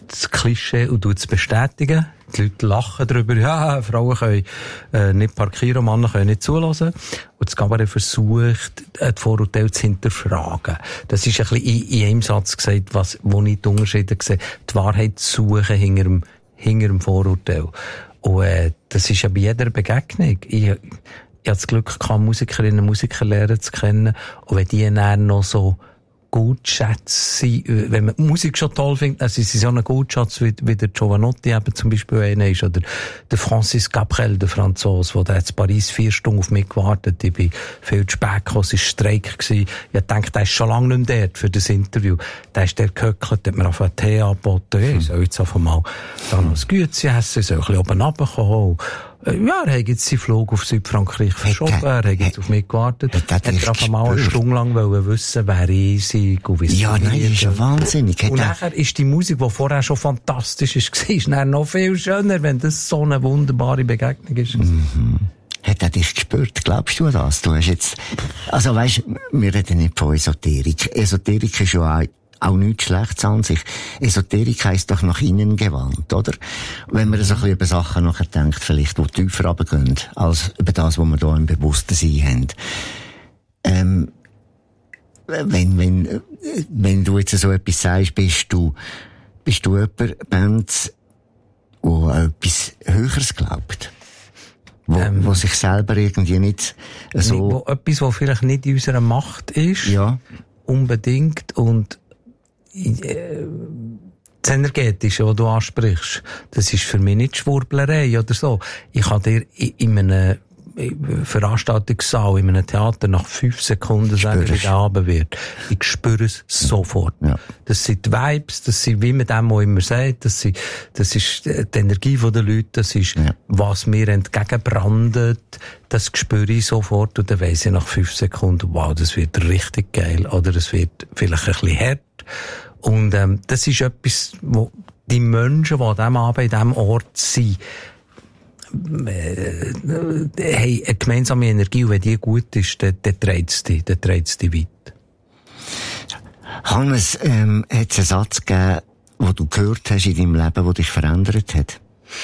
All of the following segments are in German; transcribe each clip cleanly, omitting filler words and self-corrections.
das Klischee und es bestätigen. Die Leute lachen darüber, ja, Frauen können nicht parkieren, Männer können nicht zulassen. Und das Cabaret versucht, die Vorurteile zu hinterfragen. Das ist ein bisschen in einem Satz gesagt, wo ich die Unterschiede sehe, die Wahrheit zu suchen hinter dem Vorurteil. Und das ist ja bei jeder Begegnung. Ich habe das Glück gehabt, Musikerinnen und Musiker lernen zu kennen. Und wenn die dann noch so Goldschätze sind, wenn man Musik schon toll findet, dann sind sie so ein Goldschatz wie der Giovanotti eben zum Beispiel einer ist, oder der Francis Cabrel, der Franzose, der hat in Paris 4 Stunden auf mich gewartet. Ich bin viel zu spät gekommen, es war Streik gewesen. Ich dachte, der ist schon lange nicht mehr dort für das Interview. Der ist dort gehöckelt, hat mir auf einen Tee angeboten. Ich soll jetzt einfach mal da noch ein Gütchen essen, soll ein bisschen oben runterkommen. Ja, er hat jetzt seinen Flug auf Südfrankreich verschoben, er hat jetzt auf mich gewartet. Er hat einfach mal eine Stunde lang wissen, wer ich sei und wie es ja, nein, das ist ja wahnsinnig. Und nachher ist die Musik, die vorher schon fantastisch war noch viel schöner, wenn das so eine wunderbare Begegnung ist. Mhm. Hat er dich gespürt? Glaubst du das? Du hast jetzt, also weisst, wir reden nicht von Esoterik. Esoterik ist ja auch nichts Schlechtes an sich. Esoterik heisst doch nach innen gewandt, oder? Wenn man so ein bisschen über Sachen nachdenkt, vielleicht, die tiefer runtergehen, als über das, was wir hier im Bewusstsein haben. Wenn du jetzt so etwas sagst, bist du jemand, Band, der etwas Höheres glaubt? Wo sich selber irgendwie nicht so... Etwas, was vielleicht nicht in unserer Macht ist. Ja. Unbedingt. Und das Energetische, was du ansprichst, das ist für mich nicht Schwurblerei oder so. Ich kann dir in einem Veranstaltungssaal, in einem Theater nach 5 Sekunden sagen, wie der Abend wird. Ich spüre es sofort. Ja. Das sind die Vibes, das sind, wie man dem auch immer sagt, das ist die Energie der Leute, das ist, was mir entgegenbrandet, das spüre ich sofort und dann weiss ich nach 5 Sekunden, wow, das wird richtig geil, oder es wird vielleicht ein bisschen hart. Und das ist etwas, wo die Menschen, die an diesem Abend, in diesem Ort sind, haben eine gemeinsame Energie, und wenn die gut ist, dann trägt es dich weit. Hannes, hat es einen Satz gegeben, den du gehört hast in deinem Leben, der dich verändert hat?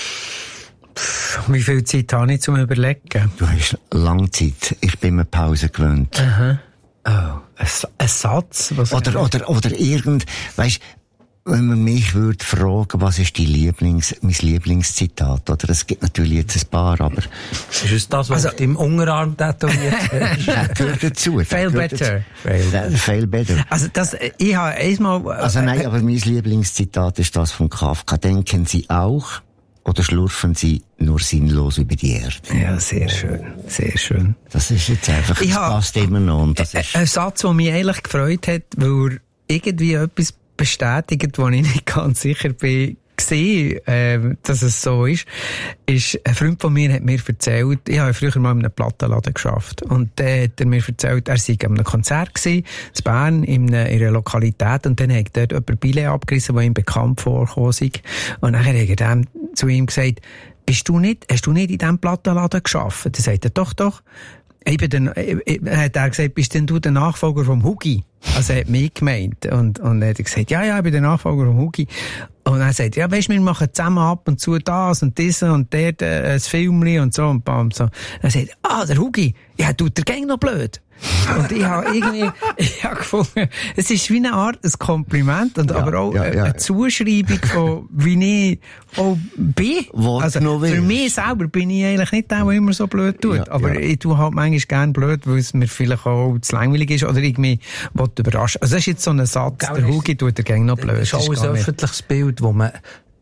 Wie viel Zeit habe ich zum Überlegen? Du hast lange Zeit. Ich bin mir Pause gewöhnt. Aha. Oh, ein Satz? Was oder weisst, wenn man mich würde fragen, was ist mein Lieblingszitat, oder? Es gibt natürlich jetzt ein paar, aber... Ist es das, was auf deinem Unterarm tätowiert hast? Das gehört dazu. Fail better. Fail better. Also ich habe einmal... Nein, aber mein Lieblingszitat ist das von Kafka. Denken Sie auch, oder schlurfen Sie nur sinnlos über die Erde? Ja, sehr schön. Sehr schön. Das ist jetzt einfach, das passt immer noch. Und das ist... Ein Satz, der mich eigentlich gefreut hat, weil er irgendwie etwas bestätigt, wo ich nicht ganz sicher bin, dass es so ist, ein Freund von mir hat mir erzählt, ich habe früher mal in einem Plattenladen gearbeitet, und der hat mir erzählt, er sei an einem Konzert gewesen, in Bern, in einer Lokalität, und dann hat dort jemand Billett abgerissen, der ihm bekannt vorgekommen ist, und dann hat er dann zu ihm gesagt, hast du nicht in diesem Plattenladen gearbeitet? Dann sagt er, doch. Hat er gesagt, bist denn du der Nachfolger vom Hugi? Also er hat mich gemeint. Und er hat gesagt, ja, ich bin der Nachfolger vom Hugi. Und er sagt, ja, weisst, wir machen zusammen ab und zu das und das und dort ein Filmli und so und bam, so. Er sagt, der Hugi, ja, tut der Gang noch blöd. Und ich habe gefunden, es ist wie eine Art, ein Kompliment, und aber auch eine Zuschreibung von, wie ich auch bin. Also, für mich selber bin ich eigentlich nicht der immer so blöd tut. Aber ich tue halt manchmal gerne blöd, weil es mir vielleicht auch zu langweilig ist oder ich mich überraschen. Also das ist jetzt so ein Satz, der Hugi tut der Gang noch blöd. Das ist auch ein öffentliches Bild, wo man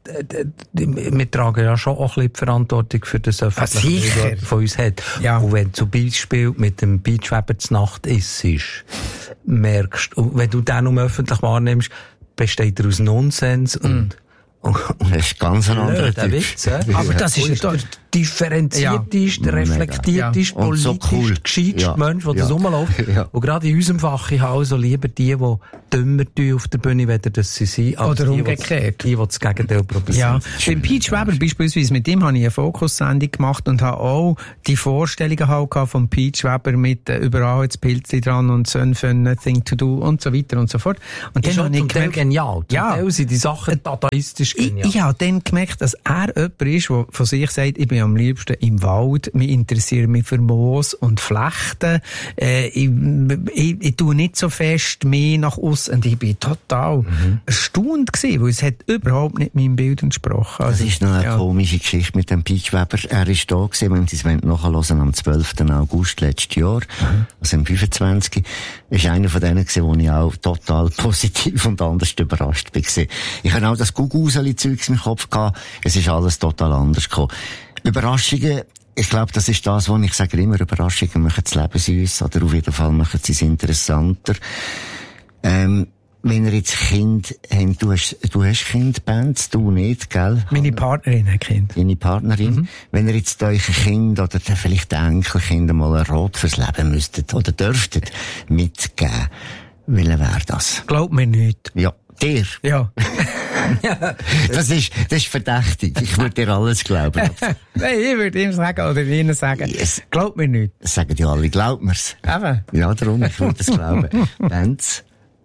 wir tragen ja schon auch ein bisschen die Verantwortung für das öffentliche Bild, das von uns hat. Ja. Und wenn du zum Beispiel mit dem Beachweber zur Nacht isst, merkst du, wenn du den öffentlich wahrnimmst, besteht er aus Nonsens und das ist ganz ein anderer Typ. Witz, aber das ist differenzierteste, reflektierteste, politisch so cool. gescheiteste Mensch, der das rumläuft. Und gerade in unserem Fach, ich habe also lieber die dümmer tun auf der Bühne, weder dass sie sind, als oder umgekehrt. Die das Gegenteil probieren. Ja. Beim Peach Weber beispielsweise, mit dem habe ich eine Fokussendung gemacht und habe auch die Vorstellungen halt von Peach Weber mit überall jetzt Pilze dran und Sun Fun, Nothing to Do und so weiter und so fort. Und dann habe ich gemerkt, genial. Ja. Zum Teil sind die Sachen dadaistisch genial. Ich habe dann gemerkt, dass er jemand ist, der von sich sagt, ich bin am liebsten im Wald, mich interessiert mich für Moos und Flechten, ich tue nicht so fest mehr nach aussen, und ich bin total erstaunt gewesen, weil es hat überhaupt nicht meinem Bild entsprochen. Also, das ist noch eine komische Geschichte mit dem Peach Weber. Er ist da gewesen, wenn Sie es nachhören, am 12. August letztes Jahr, also am 25. Ist einer von denen gewesen, wo ich auch total positiv und anders überrascht bin. Ich habe auch das Gugusseli-Zeugs im Kopf gehabt, es ist alles total anders gekommen. Überraschungen, ich glaube, das ist das, was ich sage immer, Überraschungen machen das Leben süß, oder auf jeden Fall machen sie es interessanter. Wenn ihr jetzt Kind habt, du hast Kindbands, du nicht, gell? Meine Partnerin hat Kind. Deine Partnerin. Wenn ihr jetzt euch ein Kind oder vielleicht Enkelkind mal ein Rat fürs Leben müsstet oder dürftet mitgeben, welcher wäre das? Glaub mir nicht. Ja. Dir? Ja. Das ist verdächtig. Ich würde dir alles glauben. Nein, ich würde ihm sagen, oder ihnen sagen, glaub mir nicht. Das sagen ja alle, glaub mir's. Eben. Ja, darum, ich würde es glauben. Bands?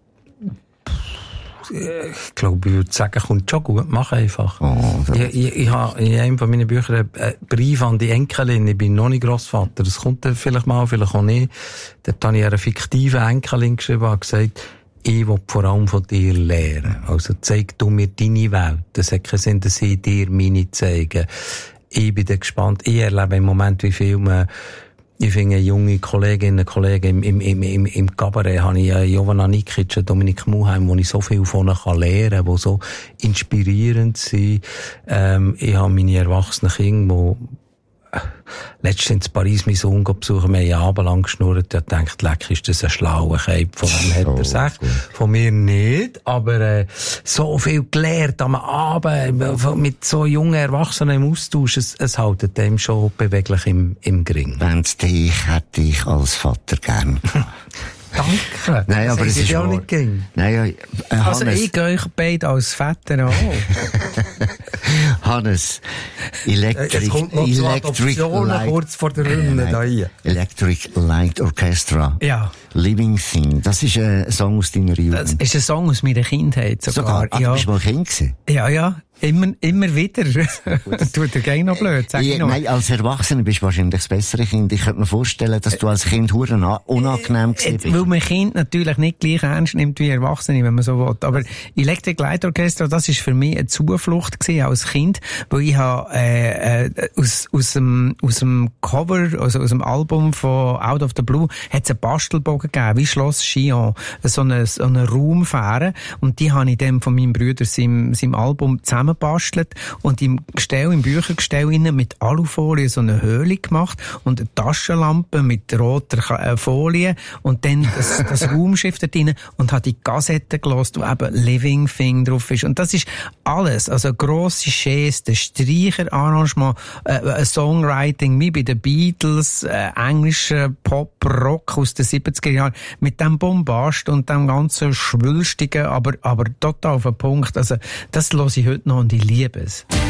Ich glaube, ich würde sagen, kommt schon gut, mach einfach. Ich habe in einem von meinen Büchern einen Brief an die Enkelin, ich bin noch nicht Grossvater, das kommt dann vielleicht mal, vielleicht auch nicht. Dort habe ich einer fiktiven Enkelin geschrieben und gesagt, ich will vor allem von dir lernen. Also zeig du mir deine Welt. Das hat keinen Sinn, dass ich dir meine zeige. Ich bin da gespannt. Ich erlebe im Moment, wie viel ich finde, junge Kolleginnen und Kollegen im Kabarett habe ich Jovana Nikic, Dominik Muheim, wo ich so viel von ihnen lernen kann, die so inspirierend sind. Ich habe meine erwachsenen Kinder, letztens in Paris meinen Sohn besuchen, wir haben abendlang geschnurrt, der denkt, leck, ist das ein schlauer Keib, von dem hat er gesagt. Von mir nicht, aber so viel gelernt am Abend, mit so jungen Erwachsenen im Austausch, es hält dem schon beweglich im Gring. Wenn's dich hätte ich als Vater gern. Danke. Nein, aber es ist auch nicht ging. Nein, also ich gehe euch beide als Väter an. Hannes, Electric kurz vor der Runde da hier. Electric Light Orchestra. Ja. Living Thing. Das ist ein Song aus deiner Jugend. Das ist ein Song aus meiner Kindheit sogar. Ja. Bist du mal Kind gewesen? Ja. Immer wieder. Tut dir gleich noch blöd, sag ich noch. Nein, als Erwachsener bist du wahrscheinlich das bessere Kind. Ich könnte mir vorstellen, dass du als Kind verdammt unangenehm gewesen bist. Weil man Kind natürlich nicht gleich ernst nimmt wie Erwachsene, wenn man so will. Aber Electric Light Orchestra, das ist für mich eine Zuflucht gewesen als Kind, weil ich habe aus dem Cover, also aus dem Album von Out of the Blue, hat es einen Bastelbogen gegeben, wie Schloss Chillon, so eine Raumfähre, und die habe ich dann von meinem Bruder seinem Album zusammengebastelt und im Büchergestell innen mit Alufolie so eine Höhle gemacht und eine Taschenlampe mit roter Folie und dann das Raumschiff da drin und hat die Kassette gehört, wo eben Living Thing drauf ist. Und das ist alles, also grosse Geste, Streicherarrangement, Songwriting, wie bei den Beatles, englischer Pop, Rock aus den 70er Jahren, mit dem Bombast und dem ganzen Schwülstigen, aber total auf den Punkt. Also, das höre ich heute noch und ich liebe es.